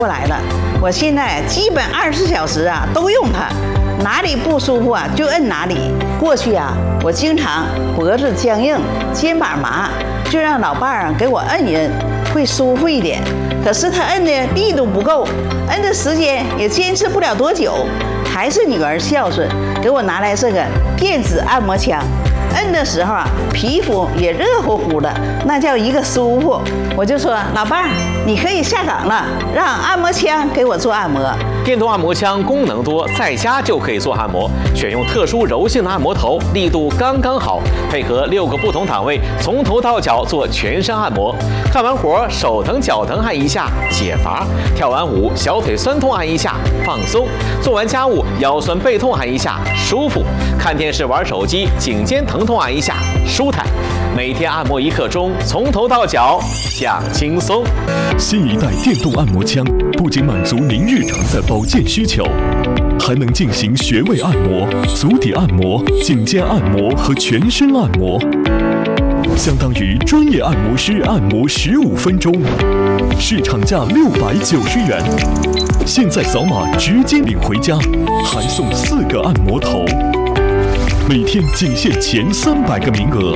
过来了，我现在基本24小时都用它，哪里不舒服就摁哪里。过去我经常脖子僵硬、肩膀麻，就让老伴儿给我摁一摁，会舒服一点。可是他摁的力度不够，摁的时间也坚持不了多久。还是女儿孝顺，给我拿来这个电子按摩枪。摁的时候皮肤也热乎乎的，那叫一个舒服。我就说老伴儿，你可以下岗了，让按摩枪给我做按摩。 电动按摩枪功能多，在家就可以做按摩，选用特殊柔性的按摩头，力度刚刚好，配合6个不同档位，从头到脚做全身按摩。干完活手疼脚疼按一下解乏，跳完舞小腿酸痛按一下放松，做完家务腰酸背痛按一下舒服，看电视玩手机颈肩疼痛按一下舒坦。每天按摩1刻钟，从头到脚享轻松。 新一代电动按摩枪不仅满足您日常的保健需求，还能进行穴位按摩、足底按摩、颈肩按摩和全身按摩，相当于专业按摩师按摩15分钟，市场价690元。现在扫码直接领回家，还送4个按摩头，每天仅限前300个名额。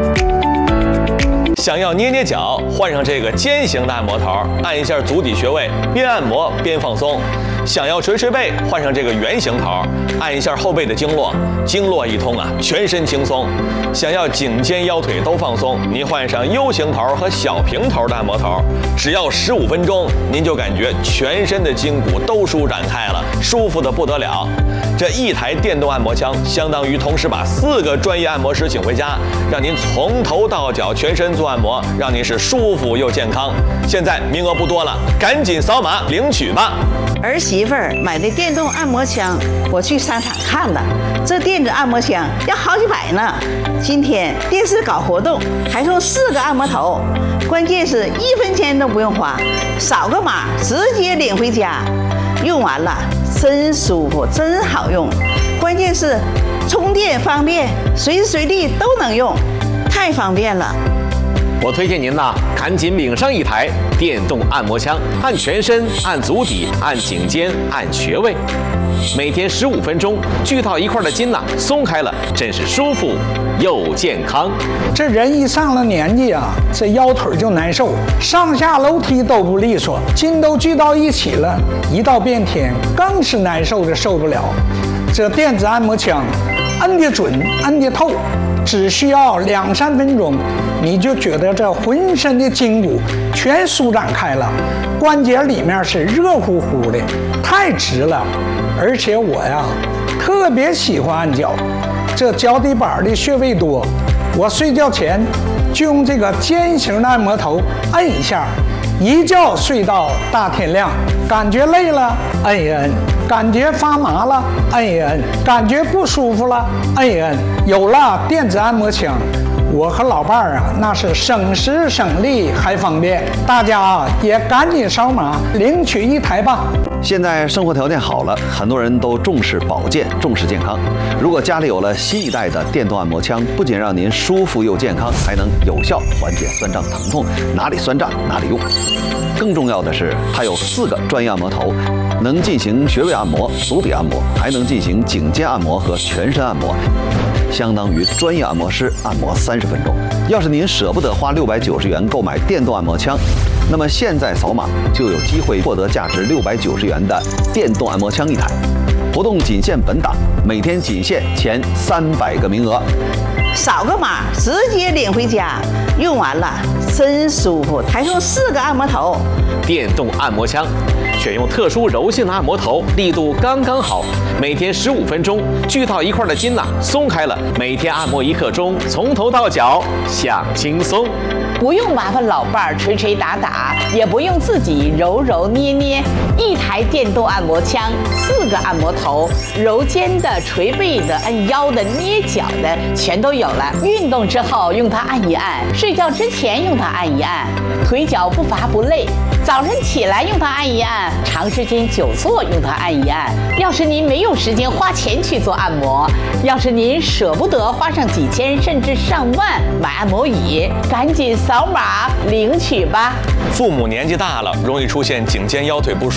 想要捏捏脚，换上这个尖形的按摩头，按一下足底穴位，边按摩边放松。想要捶捶背，换上这个圆形头，按一下后背的经络，经络一通全身轻松。想要颈肩腰腿都放松，您换上 U 型头和小平头的按摩头，只要15分钟，您就感觉全身的筋骨都舒展开了，舒服的不得了。这一台电动按摩枪，相当于同时把4个专业按摩师请回家，让您从头到脚全身做按摩，让您是舒服又健康。现在名额不多了，赶紧扫码领取吧。 儿媳妇儿买的电动按摩枪，我去商场看了，这电子按摩枪要好几百呢。今天电视搞活动，还送4个按摩头，关键是1分钱都不用花，扫个码直接领回家。用完了真舒服，真好用，关键是充电方便，随时随地都能用，太方便了。 我推荐您赶紧领上一台电动按摩枪，按全身、按足底、按颈肩、按穴位，每天15分钟，聚到一块的筋松开了，真是舒服又健康。 这人一上了年纪这腰腿就难受，上下楼梯都不利索，筋都聚到一起了，一到变天更是难受的受不了。这电子按摩枪摁得准，摁得透，只需要2-3分钟，你就觉得这浑身的筋骨全舒展开了，关节里面是热乎乎的，太直了。而且我特别喜欢按脚，这脚底板的穴位多，我睡觉前就用这个尖形的按摩头摁一下，一觉睡到大天亮。感觉累了摁一摁，感觉发麻了摁一摁，感觉不舒服了摁一摁。有了电子按摩枪，我和老伴儿那是省时省力还方便。大家也赶紧扫码领取一台吧。 现在生活条件好了，很多人都重视保健，重视健康。如果家里有了新一代的电动按摩枪，不仅让您舒服又健康，还能有效缓解酸胀疼痛，哪里酸胀哪里用。更重要的是，它有4个专业按摩头，能进行穴位按摩、足底按摩，还能进行颈肩按摩和全身按摩，相当于专业按摩师按摩30分钟。要是您舍不得花690元购买电动按摩枪，那么现在扫码就有机会获得价值690元的电动按摩枪一台。活动仅限本档，每天仅限前300个名额。 扫个码直接领回家，用完了真舒服，还送4个按摩头。 电动按摩枪，选用特殊柔性的按摩头，力度刚刚好，每天15分钟，聚到一块的筋松开了，每天按摩1刻钟，从头到脚享轻松。 不用麻烦老伴儿捶捶打打，也不用自己揉揉捏捏，一台电动按摩枪，4个按摩头，揉肩的、捶背的、按腰的、捏脚的，全都有了。运动之后用它按一按，睡觉之前用它按一按，腿脚不乏不累。早晨起来用它按一按，长时间久坐用它按一按。要是您没有时间花钱去做按摩，要是您舍不得花上几千甚至上万买按摩椅，赶紧扫码领取吧。 父母年纪大了，容易出现颈肩腰腿不舒服。